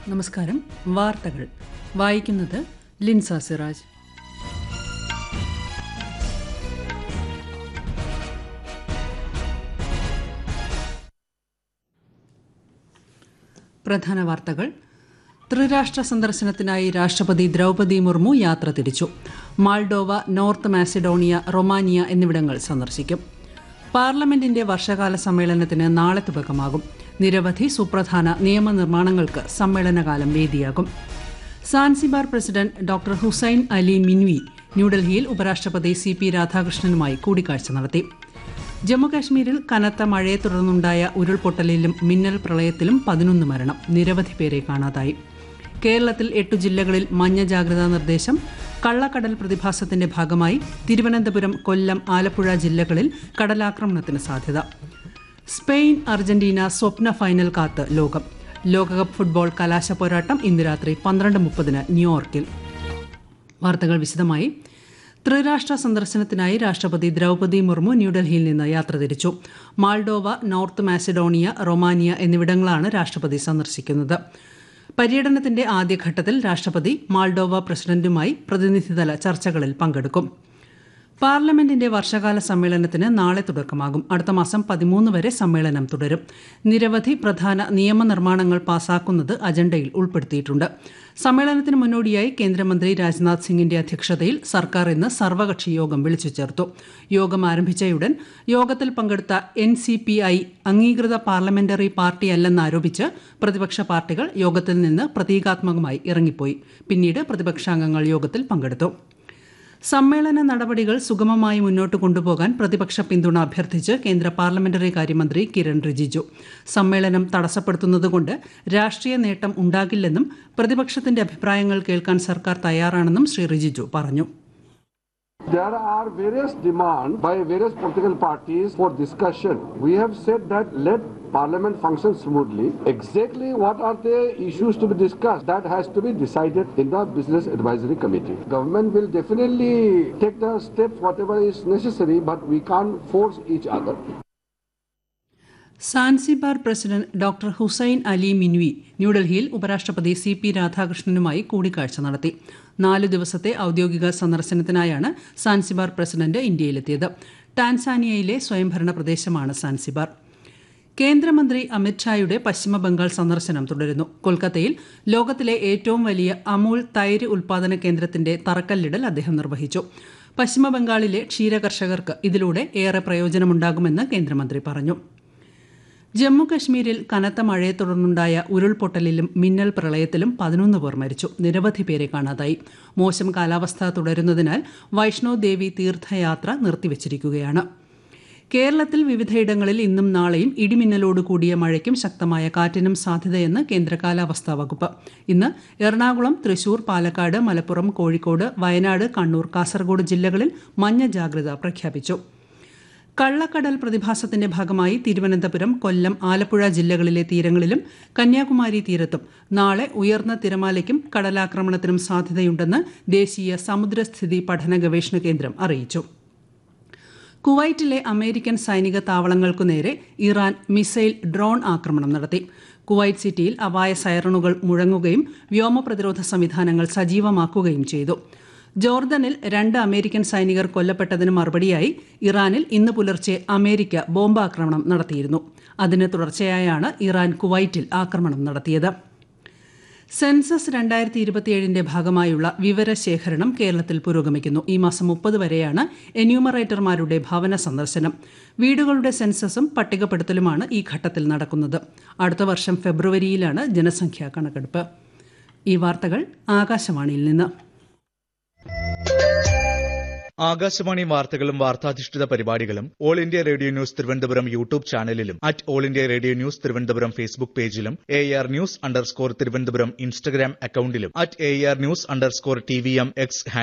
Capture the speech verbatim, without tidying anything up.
നമസ്കാരം. വാർത്തകൾ വായിക്കുന്നത് ലിൻസ സിറാജ്. പ്രധാന വാർത്തകൾ. ത്രിരാഷ്ട്ര സന്ദർശനത്തിനായി രാഷ്ട്രപതി ദ്രൗപദി മുർമു യാത്ര തിരിച്ചു. മാൾഡോവ, നോർത്ത് മാസിഡോണിയ, റൊമാനിയ എന്നിവിടങ്ങൾ സന്ദർശിക്കും. പാർലമെന്റിന്റെ വർഷകാല സമ്മേളനത്തിന് നാളെ തുടക്കമാകും. നിരവധി സുപ്രധാന നിയമനിർമ്മാണങ്ങൾക്ക് സമ്മേളനകാലം വേദിയാകും. Zanzibar president doctor Hussain Ali മിൻവി ന്യൂഡൽഹിയിൽ ഉപരാഷ്ട്രപതി സി പി രാധാകൃഷ്ണനുമായി കൂടിക്കാഴ്ച നടത്തി. ജമ്മുകാശ്മീരിൽ കനത്ത മഴയെ തുടർന്നുണ്ടായ ഉരുൾപൊട്ടലിലും മിന്നൽ പ്രളയത്തിലും പതിനൊന്ന് മരണം, നിരവധി പേരെ കാണാതായി. കേരളത്തിൽ എട്ടു ജില്ലകളിൽ മഞ്ഞ ജാഗ്രതാ നിർദ്ദേശം. കള്ളക്കടൽ പ്രതിഭാസത്തിന്റെ ഭാഗമായി തിരുവനന്തപുരം, കൊല്ലം, ആലപ്പുഴ ജില്ലകളിൽ കടലാക്രമണത്തിന് സാധ്യത. സ്പെയിൻ അർജന്റീന സ്വപ്ന ഫൈനൽ കാത്ത് ലോകം. ലോകകപ്പ് ഫുട്ബോൾ കലാശ പോരാട്ടം ഇന്ന് രാത്രി പന്ത്രണ്ട് മുപ്പതിന് ന്യൂയോർക്കിൽ. വാർത്തകൾ വിശദമായി. ത്രിരാഷ്ട്ര സന്ദർശനത്തിനായി രാഷ്ട്രപതി ദ്രൗപദി മുർമു ന്യൂഡൽഹിയിൽ നിന്ന് യാത്ര തിരിച്ചു. മാൾഡോവ, നോർത്ത് മാസിഡോണിയ, റൊമാനിയ എന്നിവിടങ്ങളാണ് രാഷ്ട്രപതി സന്ദർശിക്കുന്നത്. പര്യടനത്തിന്റെ ആദ്യഘട്ടത്തിൽ രാഷ്ട്രപതി മാൾഡോവ പ്രസിഡന്റുമായി പ്രതിനിധിതല ചർച്ചകളിൽ പങ്കെടുക്കും. പാർലമെന്റിന്റെ വർഷകാല സമ്മേളനത്തിന് നാളെ തുടക്കമാകും. അടുത്ത മാസം പതിമൂന്ന് വരെ സമ്മേളനം തുടരും. നിരവധി പ്രധാന നിയമനിർമ്മാണങ്ങൾ പാസാക്കുന്നത് അജണ്ടയിൽ ഉൾപ്പെടുത്തിയിട്ടുണ്ട്. സമ്മേളനത്തിന് മുന്നോടിയായി കേന്ദ്രമന്ത്രി രാജ്നാഥ് സിംഗിന്റെ അധ്യക്ഷതയിൽ സർക്കാർ ഇന്ന് സർവകക്ഷി യോഗം വിളിച്ചു ചേർത്തു. യോഗം ആരംഭിച്ചയുടൻ യോഗത്തിൽ പങ്കെടുത്ത എൻ സി പി ഐ അംഗീകൃത പാർലമെന്ററി പാർട്ടിയല്ലെന്നാരോപിച്ച് പ്രതിപക്ഷ പാർട്ടികൾ യോഗത്തിൽ നിന്ന് പ്രതീകാത്മകമായി ഇറങ്ങിപ്പോയി. പിന്നീട് പ്രതിപക്ഷാംഗങ്ങൾ യോഗത്തിൽ പങ്കെടുത്തു. സമ്മേളന നടപടികൾ സുഗമമായി മുന്നോട്ട് കൊണ്ടുപോകാൻ പ്രതിപക്ഷ പിന്തുണ അഭ്യർത്ഥിച്ച് കേന്ദ്ര പാർലമെന്ററി കാര്യമന്ത്രി കിരൺ റിജിജു. സമ്മേളനം തടസ്സപ്പെടുത്തുന്നതുകൊണ്ട് രാഷ്ട്രീയ നേട്ടം ഉണ്ടാകില്ലെന്നും പ്രതിപക്ഷത്തിന്റെ അഭിപ്രായങ്ങൾ കേൾക്കാൻ സർക്കാർ തയ്യാറാണെന്നും ശ്രീ റിജിജു പറഞ്ഞു. There are various demands by various political parties for discussion. We have said that let Parliament function smoothly. Exactly what are the issues to be discussed? That has to be decided in the Business Advisory Committee. Government will definitely take the steps whatever is necessary, but we can't force each other. Zanzibar president doctor Hussain Ali മിൻവി ന്യൂഡൽഹിയിൽ ഉപരാഷ്ട്രപതി C P രാധാകൃഷ്ണനുമായി കൂടിക്കാഴ്ച നടത്തി. നാലു ദിവസത്തെ ഔദ്യോഗിക സന്ദർശനത്തിനായാണ് Zanzibar president ഇന്ത്യയിലെത്തിയത്. ടാൻസാനിയയിലെ സ്വയംഭരണ പ്രദേശമാണ് Zanzibar. കേന്ദ്രമന്ത്രി അമിത്ഷായുടെ പശ്ചിമബംഗാൾ സന്ദർശനം തുടരുന്നു. കൊൽക്കത്തയിൽ ലോകത്തിലെ ഏറ്റവും വലിയ അമൂൽ തൈര് ഉൽപാദന കേന്ദ്രത്തിന്റെ തറക്കല്ലിടൽ അദ്ദേഹം നിർവഹിച്ചു. പശ്ചിമബംഗാളിലെ ക്ഷീരകർഷകർക്ക് ഇതിലൂടെ ഏറെ പ്രയോജനമുണ്ടാകുമെന്ന് കേന്ദ്രമന്ത്രി പറഞ്ഞു. ജമ്മുകശ്മീരിൽ കനത്ത മഴയെ തുടർന്നുണ്ടായ ഉരുൾപൊട്ടലിലും മിന്നൽ പ്രളയത്തിലും പതിനൊന്ന് പേർ മരിച്ചു, നിരവധി പേരെ കാണാതായി. മോശം കാലാവസ്ഥ തുടരുന്നതിനാൽ വൈഷ്ണോ ദേവി തീർത്ഥയാത്ര നിർത്തിവച്ചിരിക്കുകയാണ്. കേരളത്തിൽ വിവിധയിടങ്ങളിൽ ഇന്നും നാളെയും ഇടിമിന്നലോട് കൂടിയ മഴയ്ക്കും ശക്തമായ കാറ്റിനും സാധ്യതയെന്ന് കേന്ദ്ര കാലാവസ്ഥാ വകുപ്പ്. ഇന്ന് എറണാകുളം, തൃശൂർ, പാലക്കാട്, മലപ്പുറം, കോഴിക്കോട്, വയനാട്, കണ്ണൂർ, കാസർഗോഡ് ജില്ലകളിൽ മഞ്ഞ ജാഗ്രത പ്രഖ്യാപിച്ചു. കള്ളക്കടൽ പ്രതിഭാസത്തിന്റെ ഭാഗമായി തിരുവനന്തപുരം, കൊല്ലം, ആലപ്പുഴ ജില്ലകളിലെ തീരങ്ങളിലും കന്യാകുമാരി തീരത്തും നാളെ ഉയർന്ന തിരമാലയ്ക്കും കടലാക്രമണത്തിനും സാധ്യതയുണ്ടെന്ന് ദേശീയ സമുദ്രസ്ഥിതി പഠന ഗവേഷണ കേന്ദ്രം അറിയിച്ചു. കുവൈറ്റിലെ അമേരിക്കൻ സൈനിക താവളങ്ങൾക്കു നേരെ ഇറാൻ മിസൈൽ, ഡ്രോൺ ആക്രമണം നടത്തി. കുവൈറ്റ് സിറ്റിയിൽ അപായ സൈറണുകൾ മുഴങ്ങുകയും വ്യോമ പ്രതിരോധ സംവിധാനങ്ങൾ സജീവമാക്കുകയും ചെയ്തു. ജോർദനിൽ രണ്ട് അമേരിക്കൻ സൈനികർ കൊല്ലപ്പെട്ടതിന് മറുപടിയായി ഇറാനിൽ ഇന്ന് പുലർച്ചെ അമേരിക്ക ബോംബാക്രമണം നടത്തിയിരുന്നു. അതിന് തുടർച്ചയായാണ് ഇറാൻ കുവൈറ്റിൽ ആക്രമണം നടത്തിയത്. സെൻസസ് രണ്ടായിരത്തി ഇരുപത്തിയേഴിന്റെ ഭാഗമായുള്ള വിവരശേഖരണം കേരളത്തിൽ പുരോഗമിക്കുന്നു. ഈ മാസം മുപ്പത് വരെയാണ് എന്യൂമറേറ്റർമാരുടെ ഭവന സന്ദർശനം. വീടുകളുടെ സെൻസസും പട്ടികപ്പെടുത്തലുമാണ് ഈ ഘട്ടത്തിൽ നടക്കുന്നത്. അടുത്ത വർഷം ഫെബ്രുവരിയിലാണ് ജനസംഖ്യാ കണക്കെടുപ്പ്. ഈ വാർത്തകൾ ആകാശവാണിയിൽ നിന്ന്. ആകാശവാണി വാർത്തകളും വാർത്താധിഷ്ഠിത പരിപാടികളും all India radio news Thiruvananthapuram YouTube ചാനലിലും at all India radio news Thiruvananthapuram Facebook പേജിലും A R news underscore Thiruvananthapuram Instagram അക്കൌണ്ടിലും at A R news underscore T V M X